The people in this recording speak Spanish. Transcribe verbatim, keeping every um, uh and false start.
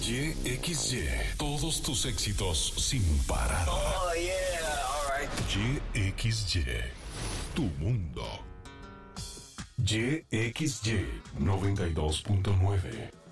Y X Y, todos tus éxitos sin parar. Oh, yeah, all right. Y X Y, tu mundo. Y X Y noventa y dos punto nueve.